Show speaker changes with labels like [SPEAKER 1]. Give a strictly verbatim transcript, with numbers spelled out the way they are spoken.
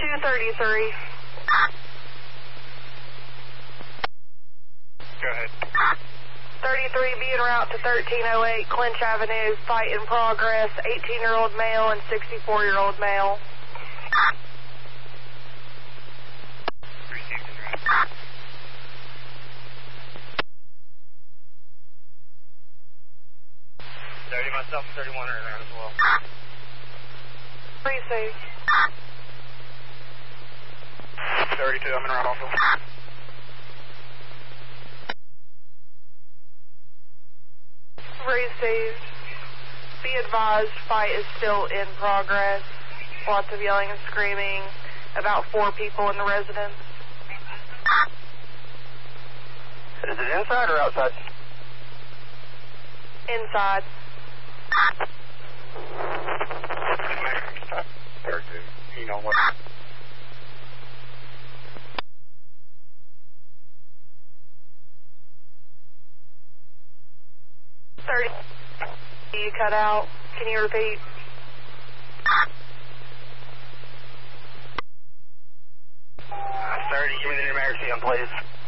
[SPEAKER 1] two thirty-three.
[SPEAKER 2] Go ahead.
[SPEAKER 1] thirty-three being route to thirteen oh eight Clinch Avenue, fight in progress, eighteen-year-old male and sixty-four-year-old male.
[SPEAKER 2] Received and route. thirty myself, thirty-one are around as well.
[SPEAKER 1] Received.
[SPEAKER 2] thirty-two, I'm in route also.
[SPEAKER 1] Received. Be advised, fight is still in progress. Lots of yelling and screaming. About four people in the residence.
[SPEAKER 2] Is it inside or outside?
[SPEAKER 1] Inside.
[SPEAKER 2] You know what?
[SPEAKER 1] thirty. You cut out. Can you repeat?
[SPEAKER 2] thirty, give me the numeric C M, please.